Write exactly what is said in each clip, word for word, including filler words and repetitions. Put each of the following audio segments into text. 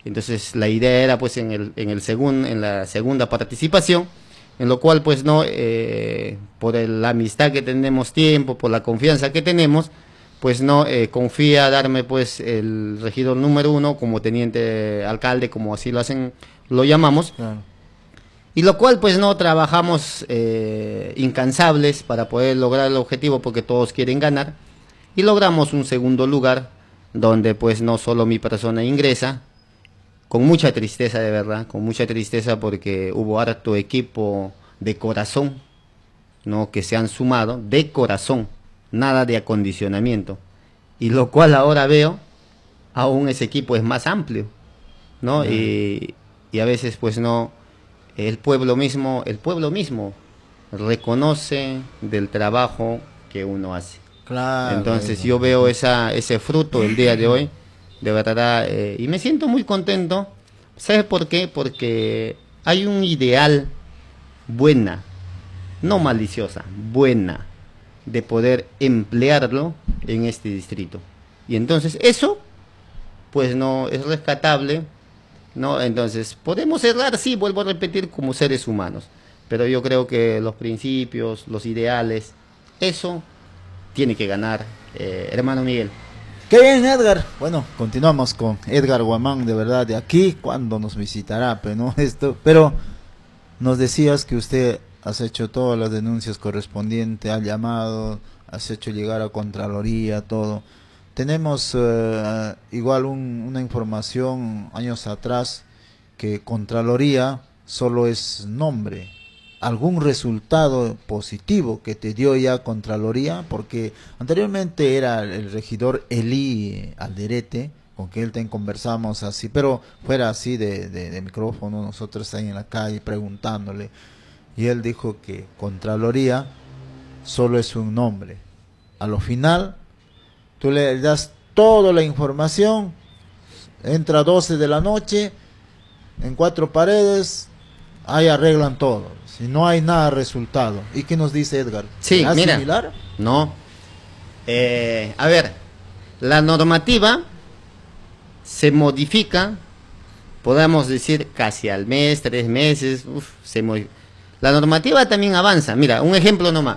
Entonces la idea era pues en el, en el segun, en la segunda participación, en lo cual pues no, eh, por el, la amistad que tenemos tiempo, por la confianza que tenemos, pues no, eh, confía darme pues el regidor número uno como teniente alcalde, como así lo hacen, lo llamamos. Claro. Y lo cual pues no, trabajamos eh, incansables para poder lograr el objetivo, porque todos quieren ganar, y logramos un segundo lugar, donde pues no solo mi persona ingresa, con mucha tristeza de verdad, con mucha tristeza, porque hubo harto equipo de corazón, ¿no?, que se han sumado, de corazón, nada de acondicionamiento, y lo cual ahora veo, aún ese equipo es más amplio, ¿no? Uh-huh. y, y a veces pues no, el pueblo mismo, el pueblo mismo reconoce del trabajo que uno hace. Claro. Entonces claro. yo veo esa, ese fruto el día de hoy, de verdad, eh, y me siento muy contento. ¿Sabes por qué? Porque hay un ideal buena, no maliciosa, buena, de poder emplearlo en este distrito. Y entonces eso, pues no es rescatable, ¿no? Entonces, podemos errar, sí, vuelvo a repetir, como seres humanos, pero yo creo que los principios, los ideales, eso tiene que ganar, eh, hermano Miguel. Qué bien, Edgar. Bueno, continuamos con Edgar Guamán, de verdad, de aquí, cuando nos visitará, pero no esto, pero nos decías que usted has hecho todas las denuncias correspondientes, ha llamado, has hecho llegar a Contraloría, todo. Tenemos uh, igual un, una información años atrás que Contraloría solo es nombre. ¿Algún resultado positivo que te dio ya Contraloría? Porque anteriormente era el regidor Elí Alderete, con que él te conversamos así, pero fuera así de, de, de micrófono, nosotros ahí en la calle preguntándole. Y él dijo que Contraloría solo es un nombre. A lo final, tú le das toda la información, entra a doce de la noche, en cuatro paredes, ahí arreglan todo. Si no hay nada resultado. ¿Y qué nos dice Edgar? Sí, mira, similar? No. Eh, a ver, la normativa se modifica, podemos decir casi al mes, tres meses, uf, se modifica. La normativa también avanza. Mira, un ejemplo nomás.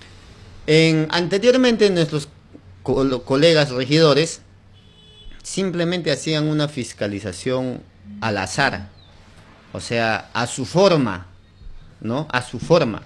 En, anteriormente nuestros co colegas regidores simplemente hacían una fiscalización al azar, o sea, a su forma, ¿no? A su forma.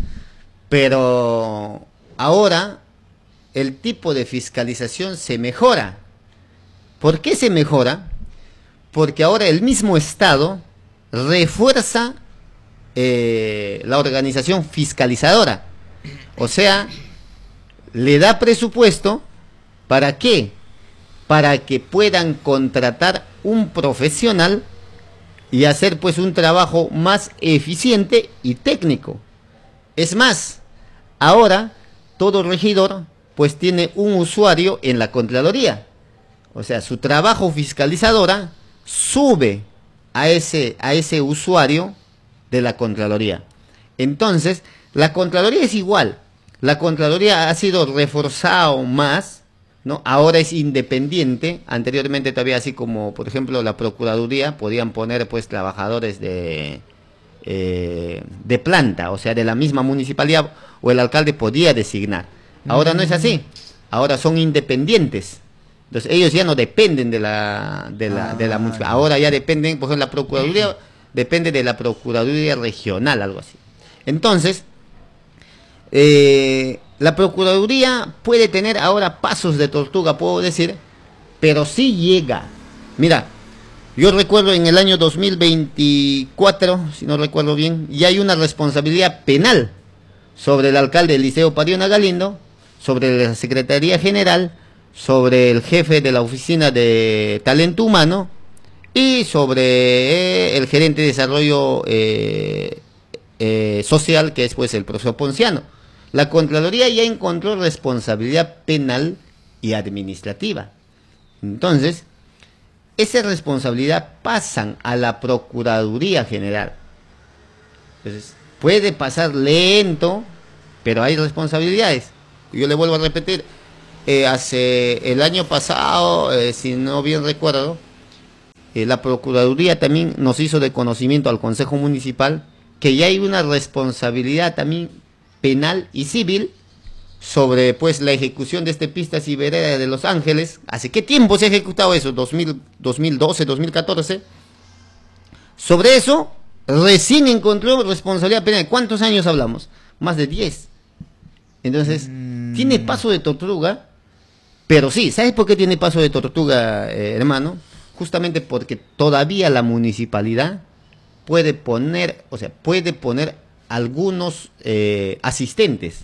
Pero ahora el tipo de fiscalización se mejora. ¿Por qué se mejora? Porque ahora el mismo Estado refuerza eh, la organización fiscalizadora. O sea, le da presupuesto. ¿Para qué? Para que puedan contratar un profesional y hacer pues un trabajo más eficiente y técnico. Es más, ahora todo regidor pues tiene un usuario en la Contraloría. O sea, su trabajo fiscalizadora sube a ese, a ese usuario de la Contraloría. Entonces, la Contraloría es igual. La Contraloría ha sido reforzado más, ¿no? Ahora es independiente. Anteriormente todavía, así como por ejemplo la Procuraduría, podían poner pues trabajadores de eh, de planta, o sea, de la misma municipalidad, o el alcalde podía designar. Ahora mm. no es así. Ahora son independientes. Entonces ellos ya no dependen de la de la, ah, de la municipalidad. Ahora ya dependen, por ejemplo, la Procuraduría depende de la Procuraduría Regional, algo así. Entonces, eh, la Procuraduría puede tener ahora pasos de tortuga, puedo decir, pero sí llega. Mira, yo recuerdo en el año dos mil veinticuatro, si no recuerdo bien, ya hay una responsabilidad penal sobre el alcalde Eliseo Pariona Galindo, sobre la Secretaría General, sobre el jefe de la Oficina de Talento Humano y sobre eh, el gerente de desarrollo eh, eh, social, que es pues el profesor Ponciano. La Contraloría ya encontró responsabilidad penal y administrativa. Entonces, esa responsabilidad pasan a la Procuraduría General. Entonces, puede pasar lento, pero hay responsabilidades. Yo le vuelvo a repetir, eh, hace el año pasado, eh, si no bien recuerdo, eh, la Procuraduría también nos hizo de conocimiento al Consejo Municipal que ya hay una responsabilidad también penal y civil sobre pues la ejecución de este pistas y vereda de Los Ángeles. ¿Hace qué tiempo se ha ejecutado eso? dos mil, dos mil doce, dos mil catorce. Sobre eso, recién encontró responsabilidad penal. ¿Cuántos años hablamos? Más de diez. Entonces, mm. tiene paso de tortuga, pero sí, ¿sabes por qué tiene paso de tortuga, eh, hermano? Justamente porque todavía la municipalidad puede poner, o sea, puede poner algunos eh, asistentes.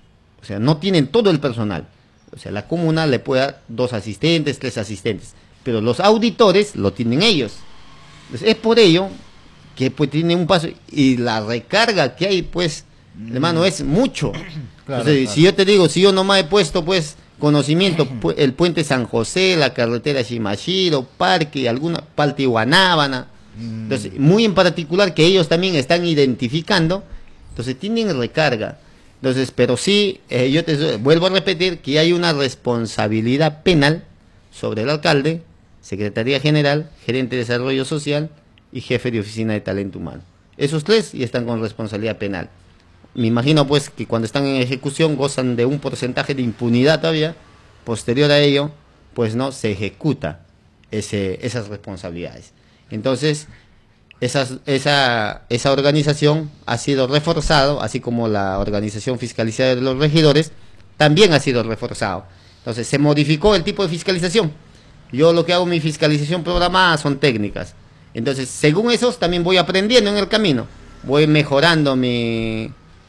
O sea, no tienen todo el personal. O sea, la comuna le puede dar dos asistentes, tres asistentes. Pero los auditores lo tienen ellos. Entonces, es por ello que pues tiene un paso. Y la recarga que hay, pues, mm. hermano, es mucho. Claro, Entonces, claro. Si yo te digo, si yo nomás he puesto, pues, conocimiento, pu el puente San José, la carretera Shimashiro, Parque, alguna, Paltihuanábana. Mm. Entonces, muy en particular que ellos también están identificando. Entonces, tienen recarga. Entonces, pero sí, eh, yo te vuelvo a repetir que hay una responsabilidad penal sobre el alcalde, Secretaría General, Gerente de Desarrollo Social y Jefe de Oficina de Talento Humano. Esos tres ya están con responsabilidad penal. Me imagino pues que cuando están en ejecución gozan de un porcentaje de impunidad todavía. Posterior a ello, pues no se ejecuta ese, esas responsabilidades. Entonces, Esas, esa, esa organización ha sido reforzado, así como la organización fiscalizada de los regidores, también ha sido reforzado. Entonces, se modificó el tipo de fiscalización. Yo lo que hago, mi fiscalización programada son técnicas. Entonces, según esos, también voy aprendiendo en el camino. Voy mejorando mi,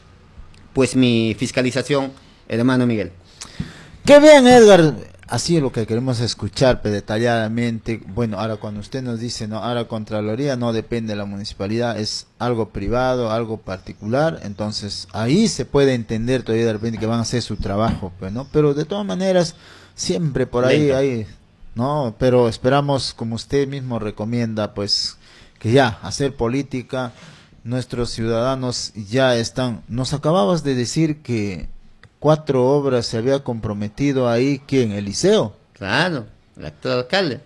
pues, mi fiscalización, hermano Miguel. Qué bien, Edgar. Así es lo que queremos escuchar pues, detalladamente. Bueno, ahora cuando usted nos dice, no, ahora Contraloría no depende de la municipalidad, es algo privado, algo particular, entonces ahí se puede entender todavía de repente que van a hacer su trabajo, pues, ¿no? Pero de todas maneras, siempre por ahí hay, ¿no? Pero esperamos, como usted mismo recomienda, pues, que ya, hacer política, nuestros ciudadanos ya están. Nos acababas de decir que cuatro obras se había comprometido ahí, ¿quién? Eliseo. Claro, el actual alcalde.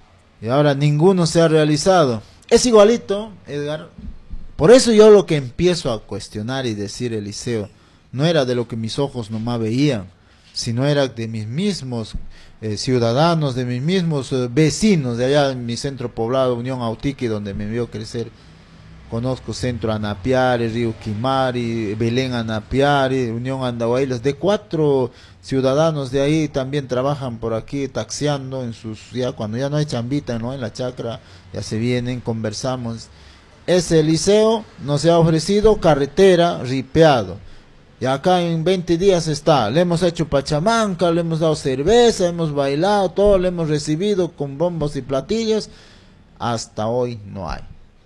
Y ahora ninguno se ha realizado. Es igualito, Edgar. Por eso yo lo que empiezo a cuestionar y decir, Eliseo, no era de lo que mis ojos nomás veían, sino era de mis mismos eh, ciudadanos, de mis mismos eh, vecinos de allá en mi centro poblado, Unión Autiqui, donde me vio crecer. Conozco Centro Anapiari, Río Quimari, Belén Anapiari, Unión Andahuaylas, de cuatro ciudadanos de ahí también trabajan por aquí taxiando en sus, ya cuando ya no hay chambita, ¿no? En la chacra, ya se vienen, conversamos. Ese liceo nos ha ofrecido carretera ripeado. Y acá en veinte días está, le hemos hecho pachamanca, le hemos dado cerveza, hemos bailado, todo le hemos recibido con bombos y platillos. Hasta hoy no hay.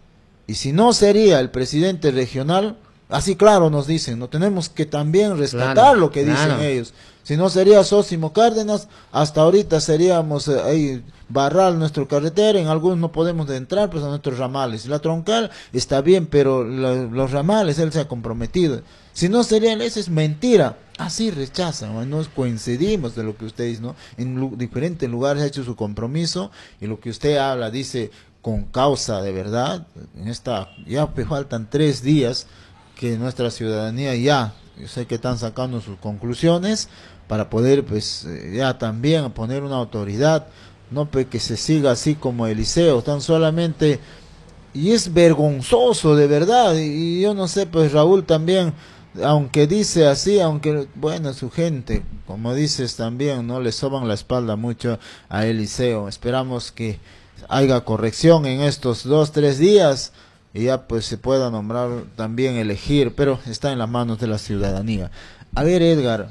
Y si no sería el presidente regional, así claro nos dicen, no tenemos que también rescatar claro, lo que dicen claro. ellos. Si no sería Sósimo Cárdenas, hasta ahorita seríamos eh, ahí Barral, nuestro carretera, en algunos no podemos entrar pues a nuestros ramales. La troncal está bien, pero la, los ramales él se ha comprometido. Si no serían, eso es mentira. Así rechazan, ¿no? Nos coincidimos de lo que usted dice, ¿no? En lu diferentes lugares ha hecho su compromiso y lo que usted habla, dice con causa de verdad. En esta ya pues, faltan tres días que nuestra ciudadanía ya, yo sé que están sacando sus conclusiones para poder pues ya también poner una autoridad, no pues que se siga así como Eliseo, tan solamente, y es vergonzoso de verdad, y yo no sé pues Raúl también, aunque dice así, aunque bueno su gente, como dices también, no le soban la espalda mucho a Eliseo. Esperamos que haya corrección en estos dos, tres días y ya pues se pueda nombrar también elegir, pero está en las manos de la ciudadanía. A ver, Edgar,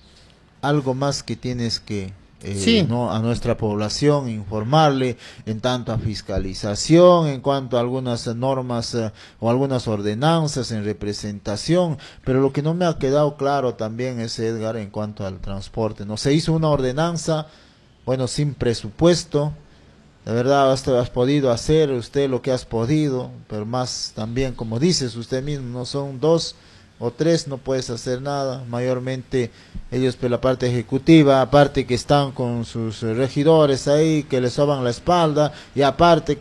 algo más que tienes que eh, sí. no, a nuestra población informarle en tanto a fiscalización, en cuanto a algunas normas eh, o algunas ordenanzas en representación, pero lo que no me ha quedado claro también es, Edgar, en cuanto al transporte. No se hizo una ordenanza, bueno, sin presupuesto. De verdad, hasta has podido hacer usted lo que has podido, pero más también, como dices usted mismo, no son dos o tres, no puedes hacer nada. Mayormente ellos, por la parte ejecutiva, aparte que están con sus regidores ahí, que les soban la espalda, y aparte que